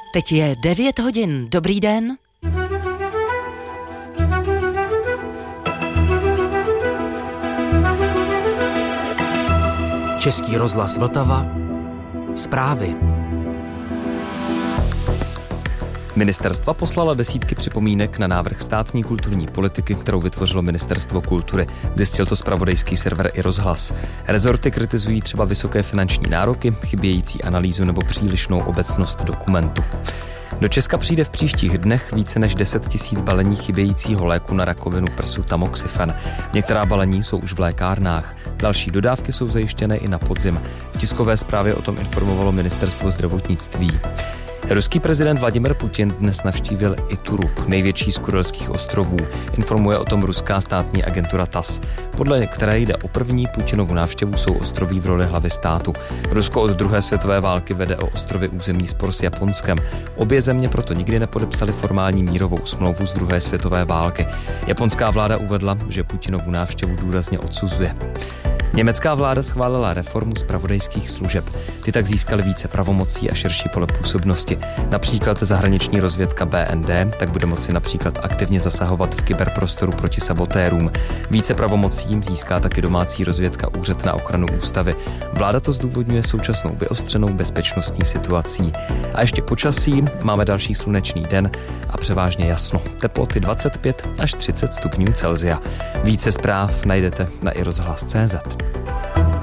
Teď je 9 hodin. Dobrý den. Český rozhlas Vltava. Zprávy. Ministerstva poslala desítky připomínek na návrh státní kulturní politiky, kterou vytvořilo Ministerstvo kultury. Zjistil to zpravodajský server iRozhlas. Rezorty kritizují třeba vysoké finanční nároky, chybějící analýzu nebo přílišnou obecnost dokumentu. Do Česka přijde v příštích dnech více než 10 000 balení chybějícího léku na rakovinu prsu Tamoxifen. Některá balení jsou už v lékárnách. Další dodávky jsou zajištěné i na podzim. V tiskové zprávě o tom informovalo Ministerstvo zdravotnictví. Ruský prezident Vladimir Putin dnes navštívil i Turów, největší z Kurilských ostrovů. Informuje o tom ruská státní agentura TASS. Podle které jde o první Putinovu návštěvu, jsou ostroví v roli hlavy státu. Rusko od druhé světové války vede o ostrovy územní spor s Japonskem. Obě země proto nikdy nepodepsaly formální mírovou smlouvu z druhé světové války. Japonská vláda uvedla, že Putinovu návštěvu důrazně odsuzuje. Německá vláda schválila reformu zpravodajských služeb. Ty tak získaly více pravomocí a širší pole působnosti. Například zahraniční rozvědka BND tak bude moci například aktivně zasahovat v kyberprostoru proti sabotérům. Více pravomocí jim získá taky domácí rozvědka Úřad na ochranu ústavy. Vláda to zdůvodňuje současnou vyostřenou bezpečnostní situací. A ještě počasí, máme další slunečný den a převážně jasno. Teploty 25 až 30 stupňů Celsia. Více zpráv najdete na iRozhlas.cz.